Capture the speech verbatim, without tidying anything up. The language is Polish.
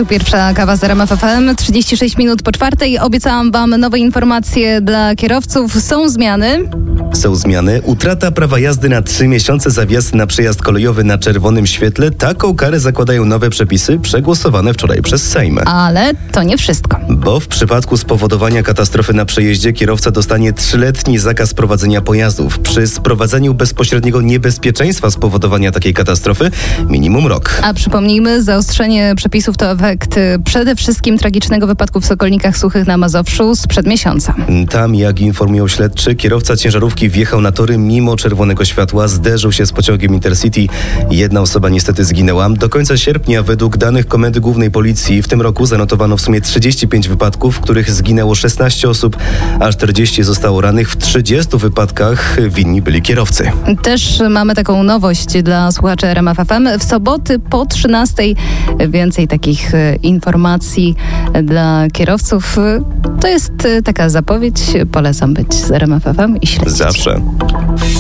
Tu pierwsza kawa z R M F F M, trzydzieści sześć minut po czwartej. Obiecałam wam nowe informacje dla kierowców. Są zmiany. Są zmiany. Utrata prawa jazdy na trzy miesiące za wjazd na przejazd kolejowy na czerwonym świetle. Taką karę zakładają nowe przepisy przegłosowane wczoraj przez Sejm. Ale to nie wszystko. Bo w przypadku spowodowania katastrofy na przejeździe kierowca dostanie trzyletni zakaz prowadzenia pojazdów. Przy sprowadzeniu bezpośredniego niebezpieczeństwa spowodowania takiej katastrofy minimum rok. A przypomnijmy, zaostrzenie przepisów to efekt przede wszystkim tragicznego wypadku w Sokolnikach Suchych na Mazowszu sprzed miesiąca. Tam, jak informują śledczy, kierowca ciężarówki wjechał na tory mimo czerwonego światła, zderzył się z pociągiem Intercity. Jedna osoba niestety zginęła. Do końca sierpnia według danych Komendy Głównej Policji w tym roku zanotowano w sumie trzydzieści pięć wypadków, w których zginęło szesnaście osób, a czterdzieści zostało rannych. W trzydziestu wypadkach winni byli kierowcy. Też mamy taką nowość dla słuchaczy R M F F M. W soboty po trzynastej więcej takich informacji dla kierowców. To jest taka zapowiedź. Polecam być z R M F F M i śledzić. Zawsze.